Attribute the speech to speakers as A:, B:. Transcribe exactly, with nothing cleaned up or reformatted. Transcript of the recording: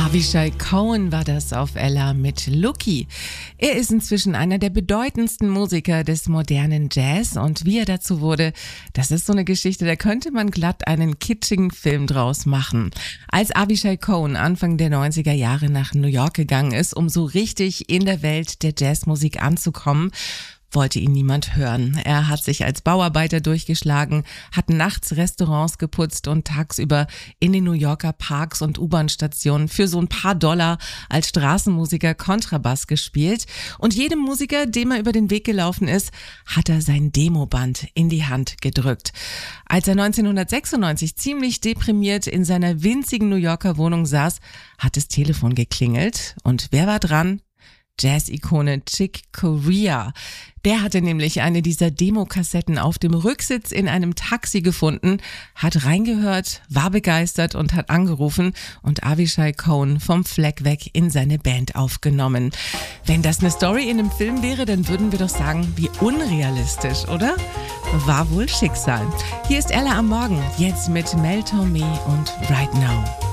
A: Avishai Cohen war das auf Ella mit Lucky. Er ist inzwischen einer der bedeutendsten Musiker des modernen Jazz und wie er dazu wurde, das ist so eine Geschichte, da könnte man glatt einen kitschigen Film draus machen. Als Avishai Cohen Anfang der neunziger Jahre nach New York gegangen ist, um so richtig in der Welt der Jazzmusik anzukommen, wollte ihn niemand hören. Er hat sich als Bauarbeiter durchgeschlagen, hat nachts Restaurants geputzt und tagsüber in den New Yorker Parks und U-Bahn-Stationen für so ein paar Dollar als Straßenmusiker Kontrabass gespielt. Und jedem Musiker, dem er über den Weg gelaufen ist, hat er sein Demoband in die Hand gedrückt. Als er neunzehnhundertsechsundneunzig ziemlich deprimiert in seiner winzigen New Yorker Wohnung saß, hat das Telefon geklingelt. Und wer war dran? Jazz-Ikone Chick Corea. Der hatte nämlich eine dieser Demokassetten auf dem Rücksitz in einem Taxi gefunden, hat reingehört, war begeistert und hat angerufen und Avishai Cohen vom Fleck weg in seine Band aufgenommen. Wenn das eine Story in einem Film wäre, dann würden wir doch sagen, wie unrealistisch, oder? War wohl Schicksal. Hier ist Ella am Morgen, jetzt mit Mel Tormé und Right Now.